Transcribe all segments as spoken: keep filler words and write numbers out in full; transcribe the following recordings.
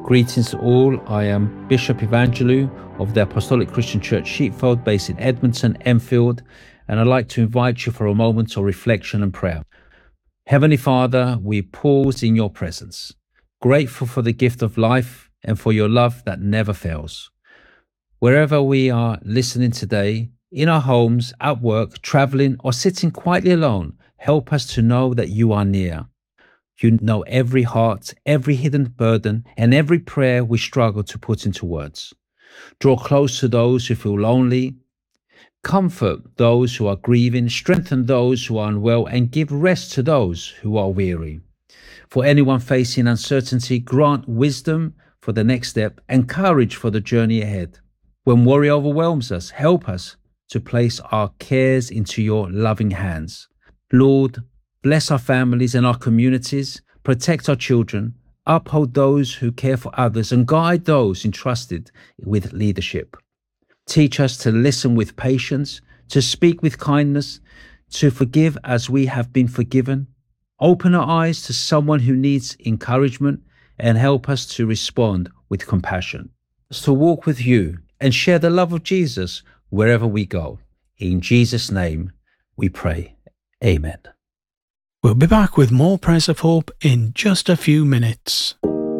Greetings to all. I am Bishop Evangelou of the Apostolic Christian Church Sheepfold, based in Edmonton, Enfield, and I'd like to invite you for a moment of reflection and prayer. Heavenly Father, we pause in your presence, grateful for the gift of life and for your love that never fails. Wherever we are listening today, in our homes, at work, traveling, or sitting quietly alone, help us to know that you are near. You know every heart, every hidden burden, and every prayer we struggle to put into words. Draw close to those who feel lonely. Comfort those who are grieving, strengthen those who are unwell, and give rest to those who are weary. For anyone facing uncertainty, grant wisdom for the next step and courage for the journey ahead. When worry overwhelms us, help us to place our cares into your loving hands. Lord, bless our families and our communities, protect our children, uphold those who care for others, and guide those entrusted with leadership. Teach us to listen with patience, to speak with kindness, to forgive as we have been forgiven. Open our eyes to someone who needs encouragement and help us to respond with compassion. To walk with you and share the love of Jesus wherever we go. In Jesus' name we pray. Amen. We'll be back with more Prayers of Hope in just a few minutes.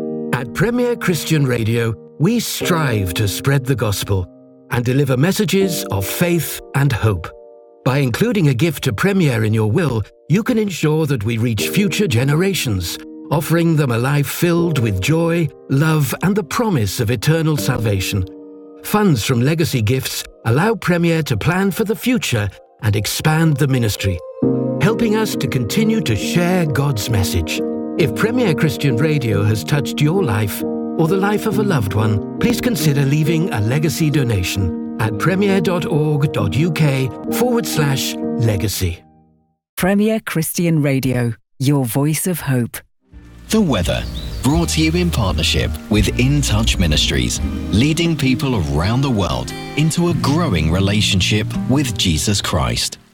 At Premier Christian Radio, we strive to spread the gospel and deliver messages of faith and hope. By including a gift to Premier in your will, you can ensure that we reach future generations, offering them a life filled with joy, love, and the promise of eternal salvation. Funds from legacy gifts allow Premier to plan for the future and expand the ministry, helping us to continue to share God's message. If Premier Christian Radio has touched your life or the life of a loved one, please consider leaving a legacy donation at premier.org.uk forward slash legacy. Premier Christian Radio, your voice of hope. The weather, brought to you in partnership with In Touch Ministries, leading people around the world into a growing relationship with Jesus Christ.